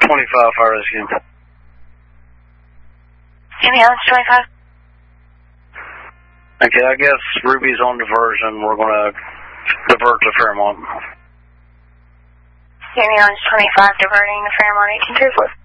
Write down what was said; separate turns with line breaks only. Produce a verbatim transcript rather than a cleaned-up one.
twenty-five, fire rescue.
Ambulance twenty-five.
Okay, I guess Ruby's on diversion. We're going to divert to Fairmont.
Ambulance twenty-five diverting to Fairmont eighteen two four.